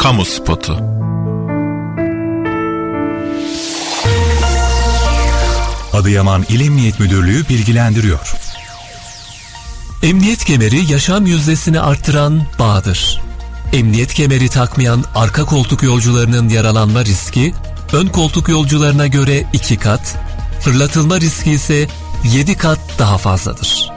Kamu spotu. Adıyaman İl Emniyet Müdürlüğü bilgilendiriyor. Emniyet kemeri yaşam yüzdesini arttıran bağdır. Emniyet kemeri takmayan arka koltuk yolcularının yaralanma riski, ön koltuk yolcularına göre 2 kat, fırlatılma riski ise 7 kat daha fazladır.